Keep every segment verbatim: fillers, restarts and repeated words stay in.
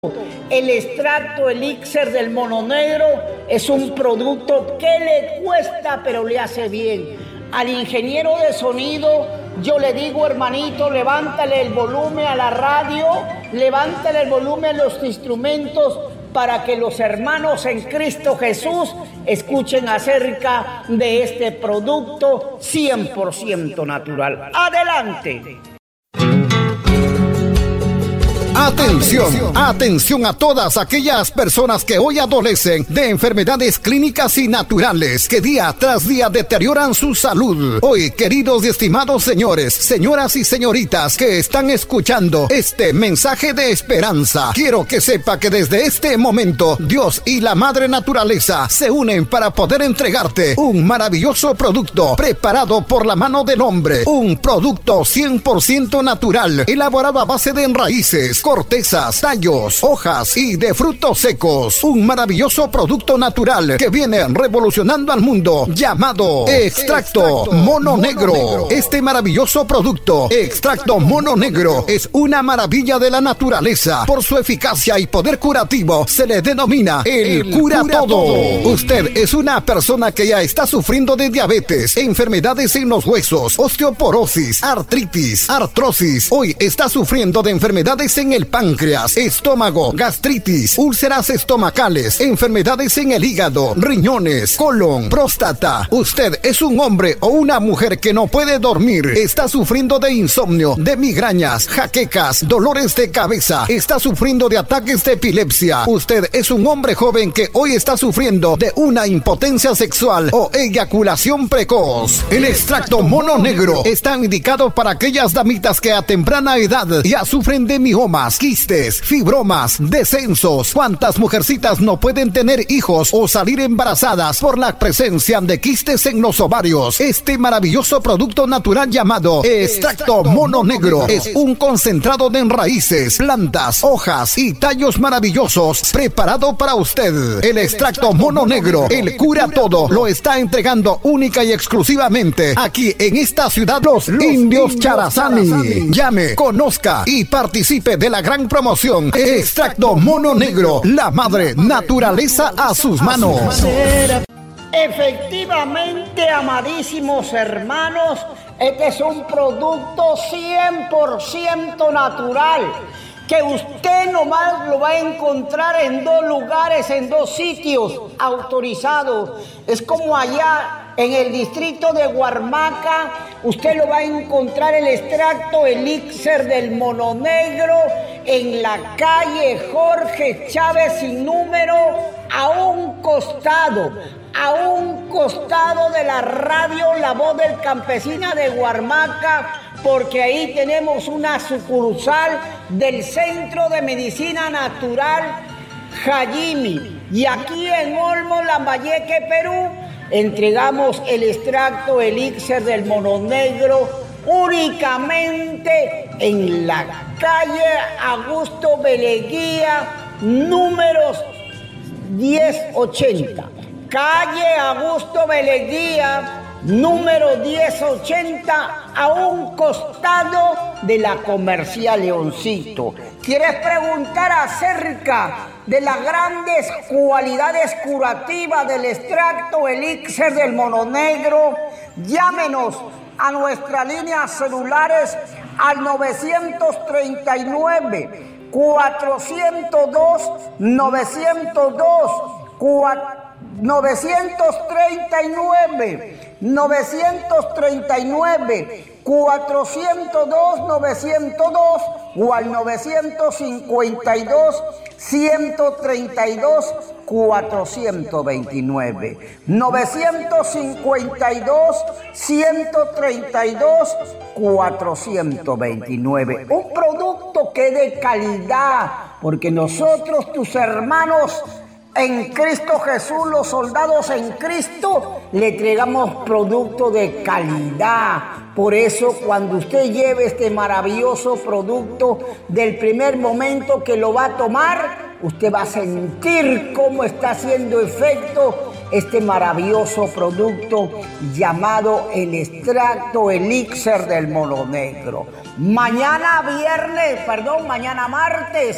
El extracto elixir del mono negro es un producto que le cuesta, pero le hace bien. Al ingeniero de sonido, yo le digo, hermanito, levántale el volumen a la radio, levántale el volumen a los instrumentos para que los hermanos en Cristo Jesús escuchen acerca de este producto cien por ciento natural. ¡Adelante! Atención, atención a todas aquellas personas que hoy adolecen de enfermedades clínicas y naturales que día tras día deterioran su salud. Hoy, queridos y estimados señores, señoras y señoritas que están escuchando este mensaje de esperanza, quiero que sepa que desde este momento Dios y la Madre Naturaleza se unen para poder entregarte un maravilloso producto preparado por la mano del hombre, un producto cien por ciento natural, elaborado a base de raíces, cortezas, tallos, hojas y de frutos secos. Un maravilloso producto natural que viene revolucionando al mundo, llamado Extracto, Extracto Mono, Mono Negro. Negro. Este maravilloso producto, Extracto Mono Negro, es una maravilla de la naturaleza. Por su eficacia y poder curativo, se le denomina el, el cura, cura todo. todo. Usted es una persona que ya está sufriendo de diabetes, enfermedades en los huesos, osteoporosis, artritis, artrosis. Hoy está sufriendo de enfermedades en el páncreas, estómago, gastritis, úlceras estomacales, enfermedades en el hígado, riñones, colon, próstata. Usted es un hombre o una mujer que no puede dormir, está sufriendo de insomnio, de migrañas, jaquecas, dolores de cabeza, está sufriendo de ataques de epilepsia. Usted es un hombre joven que hoy está sufriendo de una impotencia sexual o eyaculación precoz. El extracto mono negro está indicado para aquellas damitas que a temprana edad ya sufren de miomas, quistes, fibromas, descensos. ¿Cuántas mujercitas no pueden tener hijos o salir embarazadas por la presencia de quistes en los ovarios? Este maravilloso producto natural llamado Extracto Mono Negro es un concentrado de raíces, plantas, hojas y tallos maravillosos preparado para usted. El Extracto Mono Negro, el cura todo, lo está entregando única y exclusivamente aquí en esta ciudad Los Indios Charazani. Llame, conozca y participe de la gran promoción Extracto Mono Negro, la Madre Naturaleza a sus manos. Efectivamente, amadísimos hermanos, este es un producto cien por ciento natural, que usted nomás lo va a encontrar en dos lugares, en dos sitios autorizados. Es como allá en el distrito de Huarmaca, usted lo va a encontrar el extracto elixir del mono negro en la calle Jorge Chávez sin número, a un costado, a un costado de la radio La Voz del Campesina de Huarmaca, porque ahí tenemos una sucursal del Centro de Medicina Natural Jayimi. Y aquí en Olmo, Lambayeque, Perú, entregamos el extracto elixir del mono negro únicamente en la calle Augusto Beleguía, números diez ochenta. Calle Augusto Beleguía, número diez ochenta, a un costado de la Comercial Leoncito. ¿Quieres preguntar acerca de las grandes cualidades curativas del extracto elixir del mono negro? Llámenos a nuestras líneas celulares al novecientos treinta y nueve, cuatrocientos dos, novecientos dos, novecientos treinta y nueve, novecientos treinta y nueve, cuatrocientos dos, novecientos dos o al novecientos cincuenta y dos, ciento treinta y dos, cuatrocientos veintinueve. novecientos cincuenta y dos, ciento treinta y dos, cuatrocientos veintinueve. Un producto que de calidad, porque nosotros, tus hermanos en Cristo Jesús, los soldados en Cristo, le entregamos producto de calidad. Por eso, cuando usted lleve este maravilloso producto, del primer momento que lo va a tomar, usted va a sentir cómo está haciendo efecto este maravilloso producto llamado el extracto elixir del mono negro. Mañana viernes, perdón, mañana martes,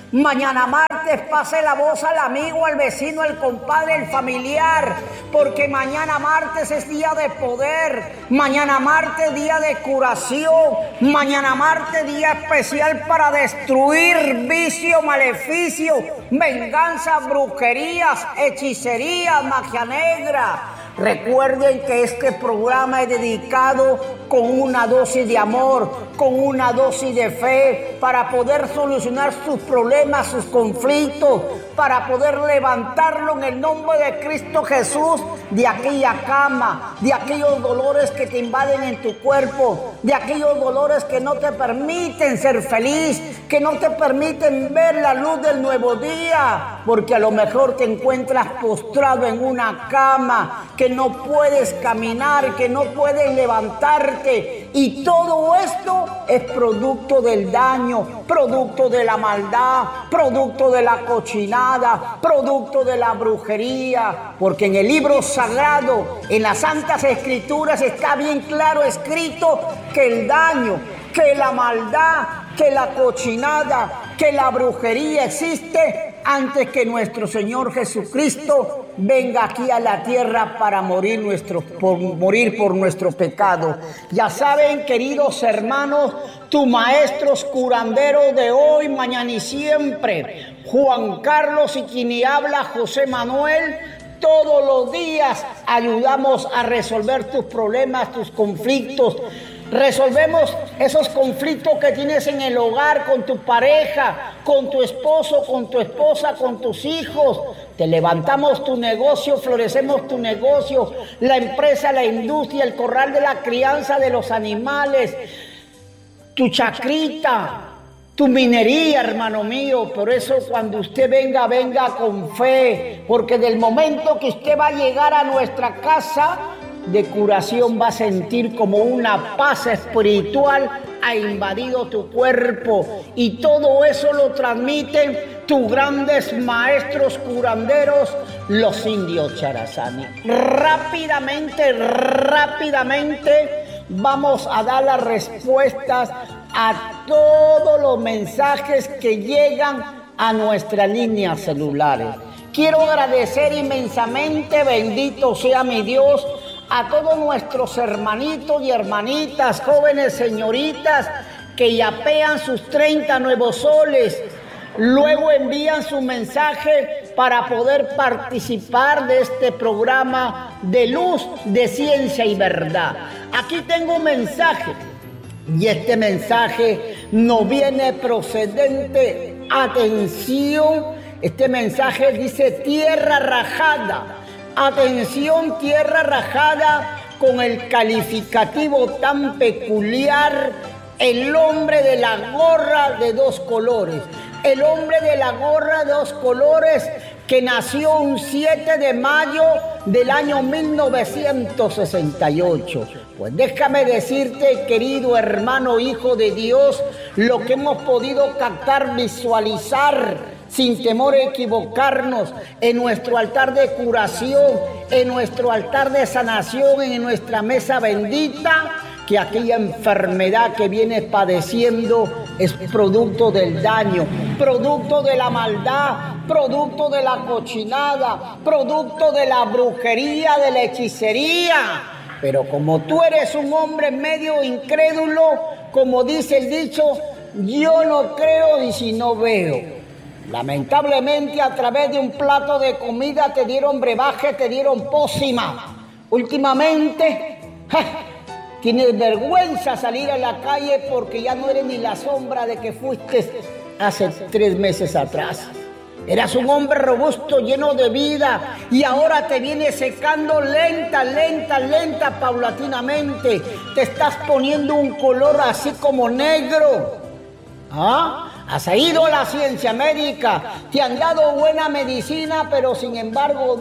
Mañana martes pase la voz al amigo, al vecino, al compadre, al familiar, porque mañana martes es día de poder, mañana martes día de curación, mañana martes día especial para destruir vicio, maleficio, venganza, brujerías, hechicerías, magia negra. Recuerden que este programa es dedicado con una dosis de amor, con una dosis de fe, para poder solucionar sus problemas, sus conflictos, para poder levantarlo en el nombre de Cristo Jesús de aquella cama, de aquellos dolores que te invaden en tu cuerpo, de aquellos dolores que no te permiten ser feliz, que no te permiten ver la luz del nuevo día, porque a lo mejor te encuentras postrado en una cama, que no puedes caminar, que no puedes levantarte, y todo esto es producto del daño, producto de la maldad, producto de la cochinada, producto de la brujería, porque en el libro sagrado, en las Santas Escrituras, está bien claro escrito que el daño, que la maldad, que la cochinada, que la brujería existe antes que nuestro Señor Jesucristo venga aquí a la tierra para morir, nuestro, por, morir por nuestro pecado. Ya saben, queridos hermanos, tu maestro curandero de hoy, mañana y siempre, Juan Carlos, y quien habla, José Manuel. Todos los días ayudamos a resolver tus problemas, tus conflictos. Resolvemos esos conflictos que tienes en el hogar, con tu pareja, con tu esposo, con tu esposa, con tus hijos. Te levantamos tu negocio, florecemos tu negocio, la empresa, la industria, el corral de la crianza de los animales, tu chacrita, tu minería, hermano mío. Por eso cuando usted venga, venga con fe, porque del momento que usted va a llegar a nuestra casa de curación, va a sentir como una paz espiritual ha invadido tu cuerpo, y todo eso lo transmiten tus grandes maestros curanderos, los indios Charazani. Rápidamente, rápidamente vamos a dar las respuestas a todos los mensajes que llegan a nuestras líneas celulares. Quiero agradecer inmensamente, bendito sea mi Dios, a todos nuestros hermanitos y hermanitas, jóvenes señoritas, que yapean sus treinta nuevos soles, luego envían su mensaje para poder participar de este programa de luz, de ciencia y verdad. Aquí tengo un mensaje, y este mensaje no viene procedente, atención, este mensaje dice tierra rajada. Atención, tierra rajada, con el calificativo tan peculiar, el hombre de la gorra de dos colores. El hombre de la gorra de dos colores, que nació un siete de mayo del año mil novecientos sesenta y ocho. Pues déjame decirte, querido hermano, hijo de Dios, lo que hemos podido captar, visualizar, sin temor a equivocarnos, en nuestro altar de curación, en nuestro altar de sanación, en nuestra mesa bendita, que aquella enfermedad que vienes padeciendo es producto del daño, producto de la maldad, producto de la cochinada, producto de la brujería, de la hechicería. Pero como tú eres un hombre medio incrédulo, como dice el dicho, yo no creo y si no veo. Lamentablemente, a través de un plato de comida te dieron brebaje, te dieron pócima. Últimamente, ¡ja!, tienes vergüenza salir a la calle porque ya no eres ni la sombra de que fuiste hace tres meses atrás. Eras un hombre robusto, lleno de vida, y ahora te vienes secando lenta, lenta, lenta, paulatinamente. Te estás poniendo un color así como negro. ¿Ah? Has ido a la ciencia médica, te han dado buena medicina, pero sin embargo,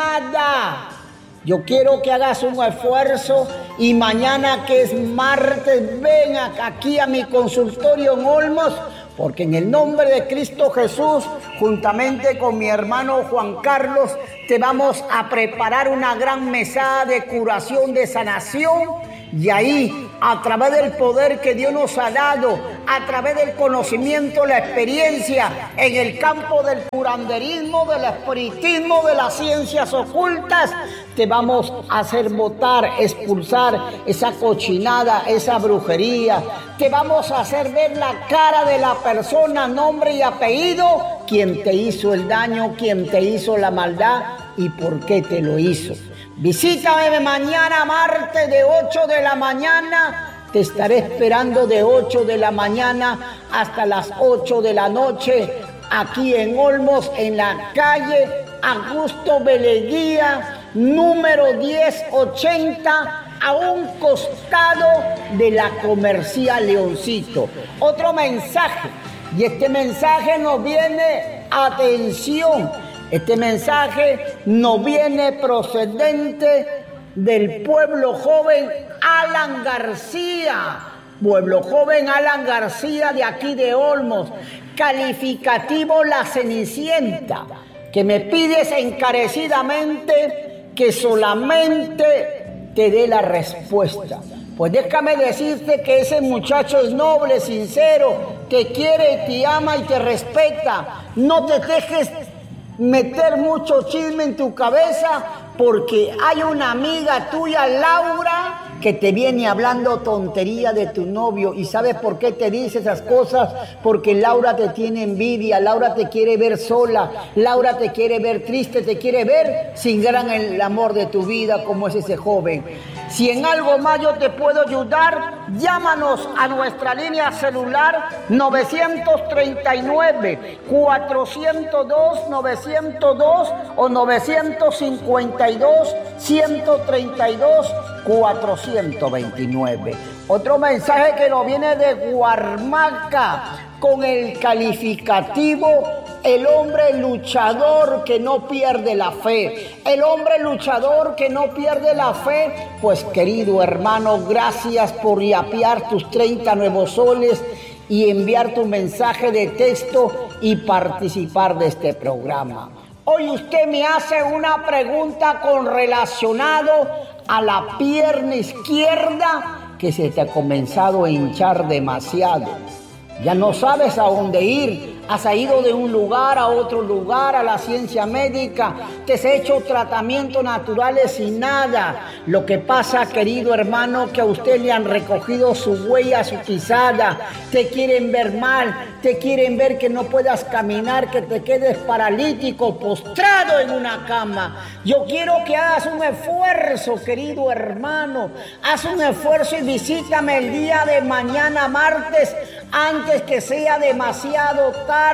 nada. Yo quiero que hagas un esfuerzo y mañana, que es martes, ven aquí a mi consultorio en Olmos, porque en el nombre de Cristo Jesús, juntamente con mi hermano Juan Carlos, te vamos a preparar una gran mesada de curación, de sanación, y ahí a través del poder que Dios nos ha dado, a través del conocimiento, la experiencia en el campo del curanderismo, del espiritismo, de las ciencias ocultas, te vamos a hacer botar, expulsar esa cochinada, esa brujería. Te vamos a hacer ver la cara de la persona, nombre y apellido, quién te hizo el daño, quién te hizo la maldad y por qué te lo hizo. Visítame mañana martes de ocho de la mañana. Te estaré esperando de ocho de la mañana hasta las ocho de la noche aquí en Olmos, en la calle Augusto Beleguía, número diez ochenta, a un costado de la Comercial Leoncito. Otro mensaje, y este mensaje nos viene, atención, este mensaje nos viene procedente del pueblo joven Alan García. Pueblo joven Alan García de aquí de Olmos. Calificativo La Cenicienta, que me pides encarecidamente que solamente te dé la respuesta. Pues déjame decirte que ese muchacho es noble, sincero, te quiere, te ama y te respeta. No te dejes meter mucho chisme en tu cabeza, porque hay una amiga tuya, Laura, que te viene hablando tontería de tu novio. ¿Y sabes por qué te dice esas cosas? Porque Laura te tiene envidia, Laura te quiere ver sola, Laura te quiere ver triste, te quiere ver sin gran el amor de tu vida como es ese joven. Si en algo más yo te puedo ayudar, llámanos a nuestra línea celular nueve tres nueve, cuatro cero dos, nueve cero dos o nueve cinco dos, uno tres dos, cuatro dos nueve. Otro mensaje que nos viene de Guarmaca con el calificativo el hombre luchador que no pierde la fe. El hombre luchador que no pierde la fe. Pues querido hermano, gracias por yapear tus treinta nuevos soles y enviar tu mensaje de texto y participar de este programa. Hoy usted me hace una pregunta con relacionado a la pierna izquierda que se te ha comenzado a hinchar demasiado. Ya no sabes a dónde ir. Has ido de un lugar a otro lugar, a la ciencia médica. Te has hecho tratamientos naturales y nada. Lo que pasa, querido hermano, que a usted le han recogido su huella, su pisada. Te quieren ver mal. Te quieren ver que no puedas caminar, que te quedes paralítico, postrado en una cama. Yo quiero que hagas un esfuerzo, querido hermano. Haz un esfuerzo y visítame el día de mañana, martes, antes que sea demasiado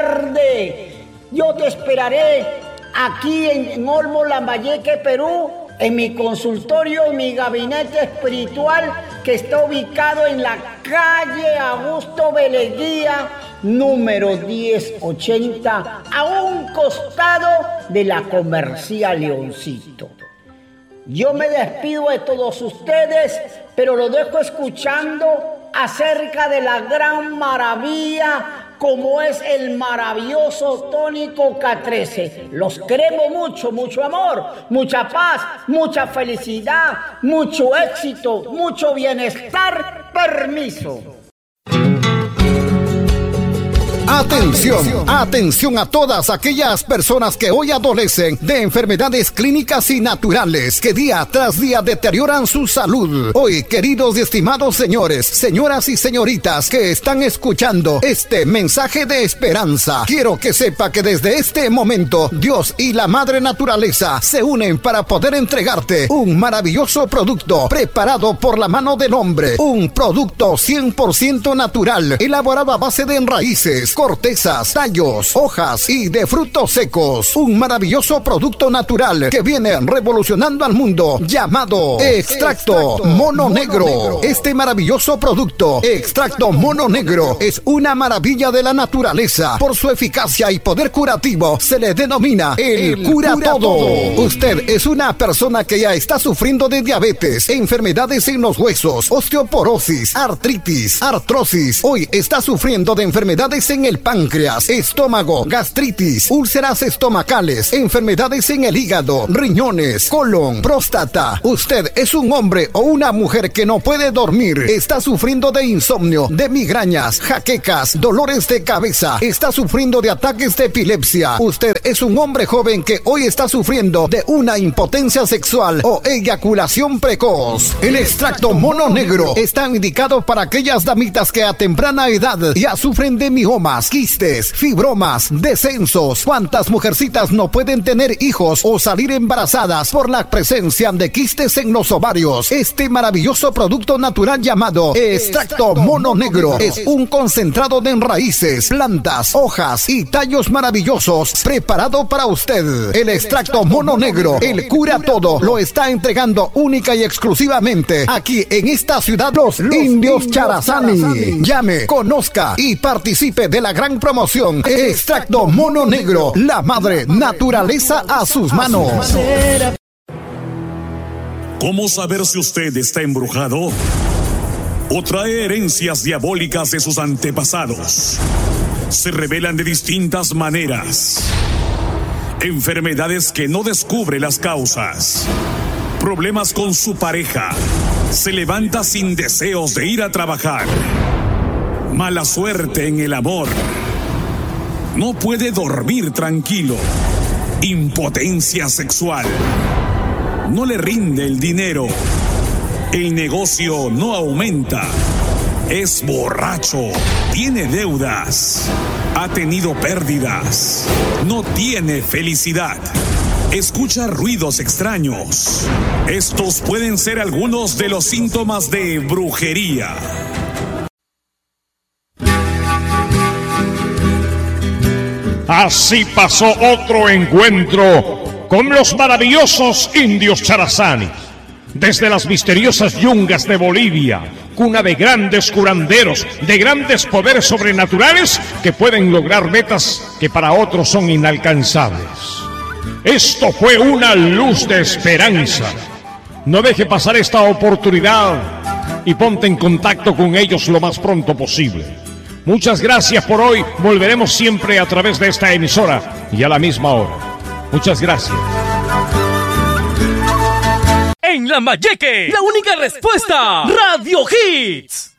tarde. Yo te esperaré aquí en, en Olmos, Lambayeque, Perú, en mi consultorio, en mi gabinete espiritual, que está ubicado en la calle Augusto Beleguía, número diez ochenta, a un costado de la Comercial Leoncito. Yo me despido de todos ustedes, pero lo dejo escuchando acerca de la gran maravilla como es el maravilloso tónico K trece. Los queremos mucho, mucho amor, mucha paz, mucha felicidad, mucho éxito, mucho bienestar. Permiso. Atención, atención a todas aquellas personas que hoy adolecen de enfermedades clínicas y naturales que día tras día deterioran su salud. Hoy, queridos y estimados señores, señoras y señoritas que están escuchando este mensaje de esperanza, quiero que sepa que desde este momento Dios y la Madre Naturaleza se unen para poder entregarte un maravilloso producto preparado por la mano del hombre, un producto cien por ciento natural, elaborado a base de raíces, cortezas, tallos, hojas y de frutos secos. Un maravilloso producto natural que viene revolucionando al mundo, llamado Extracto, Extracto Mono, mono negro. negro. Este maravilloso producto, Extracto Mono Negro, es una maravilla de la naturaleza. Por su eficacia y poder curativo, se le denomina el, el cura, cura todo. todo. Usted es una persona que ya está sufriendo de diabetes, enfermedades en los huesos, osteoporosis, artritis, artrosis. Hoy está sufriendo de enfermedades en el páncreas, estómago, gastritis, úlceras estomacales, enfermedades en el hígado, riñones, colon, próstata. Usted es un hombre o una mujer que no puede dormir, está sufriendo de insomnio, de migrañas, jaquecas, dolores de cabeza, está sufriendo de ataques de epilepsia. Usted es un hombre joven que hoy está sufriendo de una impotencia sexual o eyaculación precoz. El extracto mono negro está indicado para aquellas damitas que a temprana edad ya sufren de miomas, quistes, fibromas, descensos. ¿Cuántas mujercitas no pueden tener hijos o salir embarazadas por la presencia de quistes en los ovarios? Este maravilloso producto natural llamado extracto mono negro es un concentrado de raíces, plantas, hojas y tallos maravillosos preparado para usted. El extracto mono negro, el cura todo, lo está entregando única y exclusivamente aquí en esta ciudad Los, Los Indios, Indios Charazani. Charazani. Llame, conozca y participe de la gran promoción. Extracto mono negro, la madre naturaleza a sus manos. ¿Cómo saber si usted está embrujado o trae herencias diabólicas de sus antepasados? Se revelan de distintas maneras. Enfermedades que no descubre las causas. Problemas con su pareja. Se levanta sin deseos de ir a trabajar. Mala suerte en el amor. No puede dormir tranquilo. Impotencia sexual. No le rinde el dinero. El negocio no aumenta. Es borracho. Tiene deudas. Ha tenido pérdidas. No tiene felicidad. Escucha ruidos extraños. Estos pueden ser algunos de los síntomas de brujería. Así pasó otro encuentro con los maravillosos indios Charazani. Desde las misteriosas yungas de Bolivia, cuna de grandes curanderos, de grandes poderes sobrenaturales que pueden lograr metas que para otros son inalcanzables. Esto fue una luz de esperanza. No deje pasar esta oportunidad y ponte en contacto con ellos lo más pronto posible. Muchas gracias por hoy. Volveremos siempre a través de esta emisora y a la misma hora. Muchas gracias. En Lambayeque, la única respuesta, Radio Hits.